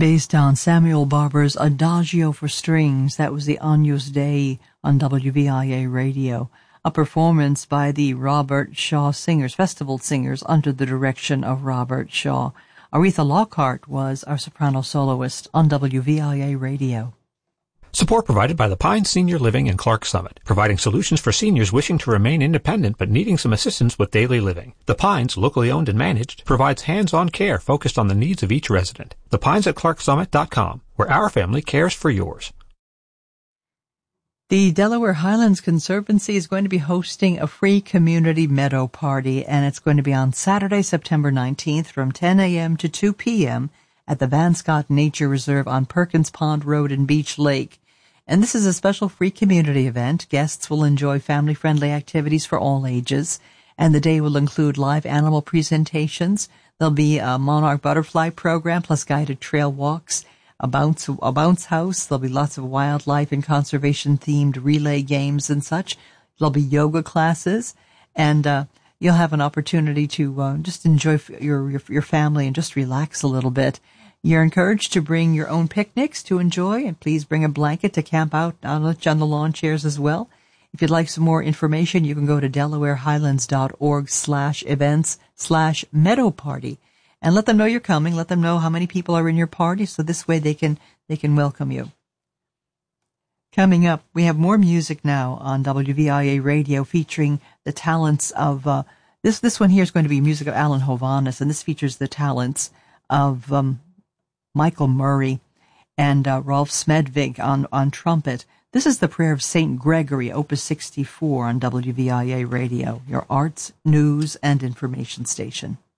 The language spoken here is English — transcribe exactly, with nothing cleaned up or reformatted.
based on Samuel Barber's Adagio for Strings. That was the Agnus Dei on W V I A Radio, a performance by the Robert Shaw Singers, Festival Singers, under the direction of Robert Shaw. Aretha Lockhart was our soprano soloist on W V I A Radio. Support provided by the Pines Senior Living in Clark Summit, providing solutions for seniors wishing to remain independent but needing some assistance with daily living. The Pines, locally owned and managed, provides hands-on care focused on the needs of each resident. The Pines at clark summit dot com, where our family cares for yours. The Delaware Highlands Conservancy is going to be hosting a free community meadow party, and it's going to be on Saturday, September nineteenth from ten a.m. to two p.m. at the Van Scott Nature Reserve on Perkins Pond Road in Beach Lake. And this is a special free community event. Guests will enjoy family-friendly activities for all ages, and the day will include live animal presentations. There'll be a monarch butterfly program, plus guided trail walks, a bounce, a bounce house. There'll be lots of wildlife and conservation-themed relay games and such. There'll be yoga classes, and uh, you'll have an opportunity to uh, just enjoy your, your your family and just relax a little bit. You're encouraged to bring your own picnics to enjoy, and please bring a blanket to camp out on the lawn chairs as well. If you'd like some more information, you can go to delawarehighlands.org slash events slash meadow party and let them know you're coming. Let them know how many people are in your party, so this way they can they can welcome you. Coming up, we have more music now on W V I A Radio featuring the talents of uh, this. This one here is going to be music of Alan Hovhaness, and this features the talents of um, Michael Murray and uh, Rolf Smedvig on, on trumpet. This is the Prayer of Saint Gregory, Opus sixty-four on W V I A Radio, your arts, news, and information station.